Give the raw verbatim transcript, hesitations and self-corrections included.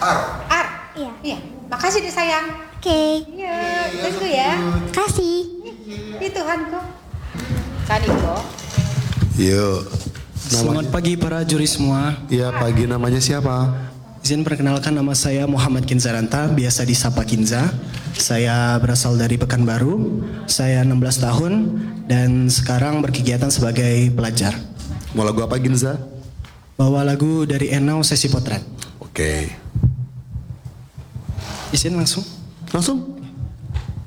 Ar. Ar. Iya. Iya. Makasih deh sayang. Oke. Iya, tunggu ya. Kasih. Di Tuhanku. Kaniko. Yuk. Selamat pagi para juri semua. Ya, pagi, namanya siapa? Izin perkenalkan, nama saya Muhammad Kinzaranta, biasa disapa Kinza. Saya berasal dari Pekanbaru. Saya enam belas tahun dan sekarang berkegiatan sebagai pelajar. Mau lagu apa, Ginza? Bawa lagu dari Enau Sesi Potret. Oke. Izin langsung. Langsung?